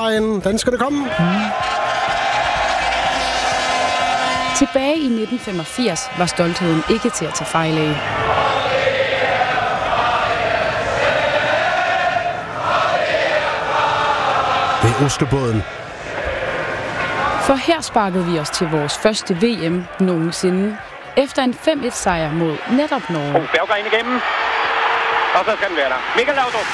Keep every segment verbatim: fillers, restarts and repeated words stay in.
vejen. Den skal det komme. Mm. Tilbage i nitten femogfirs var stoltheden ikke til at tage fejl af. Det er Oslobåden. For her sparkede vi os til vores første V M nogensinde, efter en fem et sejr mod netop Norge. Oh, Berger ind igennem, og så skal den være der. Michael Laudrup.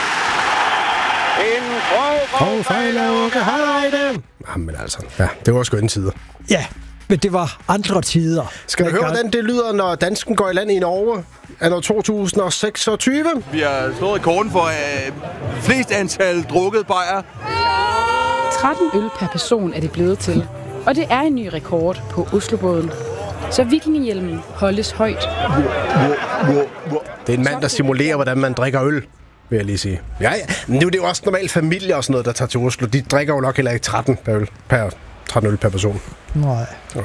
En grov fejl af Åke Hareide. Jamen altså, ja, det var sgu en tider. Ja, men det var andre tider. Skal vi høre, hvordan det lyder, når dansken går i land i Norge anno to tusind seksogtyve? Vi har slået rekorden for uh, flest antal drukket bajer. tretten øl per person er det blevet til, og det er en ny rekord på Oslobåden. Så vikingehjelmen holdes højt. Det er en mand, der simulerer, hvordan man drikker øl, vil jeg lige sige. Ja, ja. Men det er jo også normalt familie og sådan noget, der tager til Oslo. De drikker jo nok heller ikke tretten per øl per, tretten øl per person. Nej. Okay.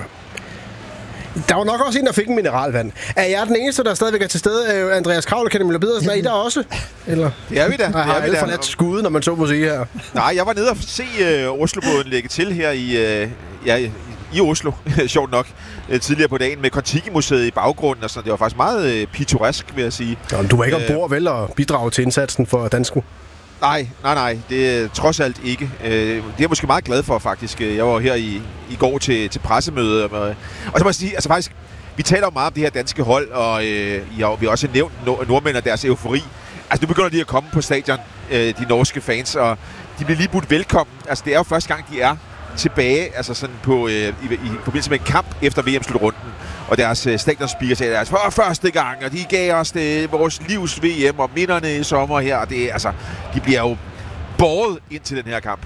Der var nok også en, der fik en mineralvand. Er jeg den eneste, der stadigvæk er til stede? Andreas Kravl, Kenneth Møller Pedersen, er I der også? Eller? Det er vi da. Jeg har alle forladt skuden, når man så må sige her. Nej, jeg var nede og se uh, Oslobåden lægge til her i, uh, ja, i Oslo, sjovt nok, uh, tidligere på dagen, med Kon-Tiki-museet i baggrunden, og sådan. Det var faktisk meget uh, pittoresk, vil jeg sige. Ja, du var ikke uh, ombord vel og bidrage til indsatsen for dansken? Nej, nej, nej. Det er trods alt ikke. Det er jeg måske meget glad for, faktisk. Jeg var her i, i går til, til pressemøde. Og, og så må jeg sige, altså faktisk, vi taler jo meget om det her danske hold, og øh, ja, vi har også nævnt nordmænd og deres eufori. Altså, nu begynder de at komme på stadion, øh, de norske fans, og de bliver lige budt velkommen. Altså, det er jo første gang, de er tilbage, altså sådan på, øh, i, i forbindelse med en kamp efter V M-slutrunden. Og deres øh, stadionspeaker sagde, at for første gang, og de gav os det, vores livs V M og minderne i sommer her. Og det, altså, de bliver jo båret ind til den her kamp.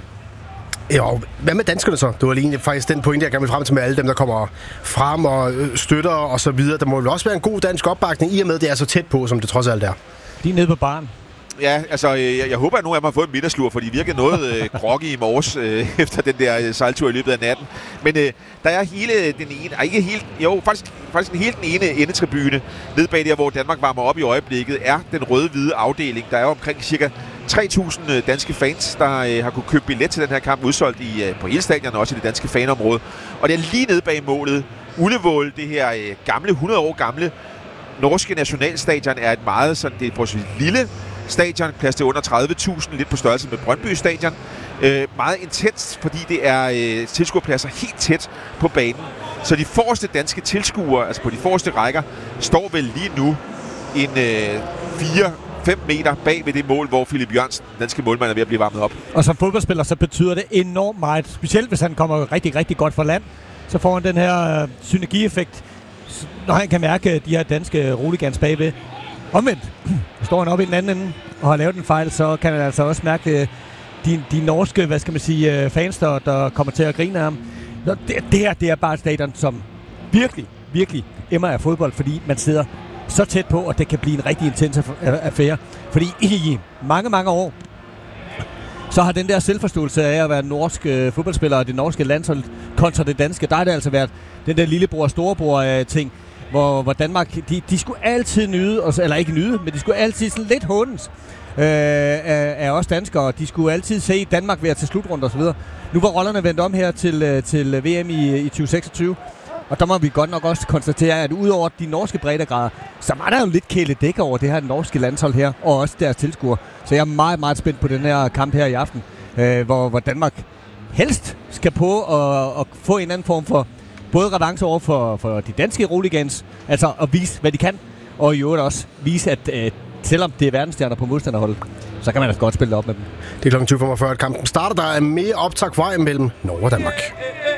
Jo, hvad med danskerne så? Det var lige faktisk den pointe, jeg gerne vil frem til med alle dem, der kommer frem og støtter og så videre. Der må jo også være en god dansk opbakning, i og med, at det er så tæt på, som det trods alt er. De er nede på baren. Ja, altså, jeg, jeg håber, at nogle af dem har fået en middagslur, for de virkede noget øh, groggy i morges øh, efter den der øh, sejltur i løbet af natten. Men øh, der er hele den ene, er ikke helt, jo, faktisk, faktisk en helt den ene endetribune nede bag der, hvor Danmark varmer op i øjeblikket, er den røde-hvide afdeling. Der er jo omkring cirka tre tusind danske fans, der øh, har kunne købe billet til den her kamp, udsolgt i, øh, på hele stadion og også i det danske fanområde. Og det er lige nede bag målet. Ullevål, det her øh, gamle, hundrede år gamle norske nationalstadion, er et meget sådan, det er på sit lille stadion, plads til under tredive tusind, lidt på størrelse med Brøndby Stadion. Øh, meget intenst, fordi det er øh, tilskuerpladser helt tæt på banen. Så de forreste danske tilskuere, altså på de forreste rækker, står vel lige nu en øh, fire fem meter bag ved det mål, hvor Philip Jørgensen, danske målmand, er ved at blive varmet op. Og som fodboldspiller, så betyder det enormt meget. Specielt hvis han kommer rigtig, rigtig godt fra land, så får han den her øh, synergieffekt, når han kan mærke de her danske roligans bagved. Omvendt, står han op i den anden ende og har lavet en fejl, så kan han altså også mærke de, de norske, hvad skal man sige, fans, der, der kommer til at grine af ham. Så det, det her, det er bare et stadion, som virkelig, virkelig emmer af fodbold, fordi man sidder så tæt på, og det kan blive en rigtig intens affære. Fordi i mange, mange år, så har den der selvforståelse af at være norsk øh, fodboldspiller og det norske landshold kontra det danske, der har det altså været den der lillebror-storebror-ting, Hvor, hvor Danmark, de, de skulle altid nyde, eller ikke nyde, men de skulle altid sådan lidt håndens øh, af, af os danskere. De skulle altid se Danmark være til slutrunder og så videre. Nu var rollerne vendt om her til, til V M i, i tyve seksogtyve, og der må vi godt nok også konstatere, at udover de norske breddegrader, så var der jo lidt kæledæk over det her norske landshold her, og også deres tilskuere. Så jeg er meget, meget spændt på den her kamp her i aften, øh, hvor, hvor Danmark helst skal på at, at få en anden form for både revanche over for, for de danske roligans, altså at vise, hvad de kan, og i øvrigt også vise, at øh, selvom det er verdensstjerner på modstanderholdet, så kan man altså godt spille det op med dem. Det er klokken tyve femogfyrre, at kampen starter. Der er mere optag vej mellem Norge og Danmark.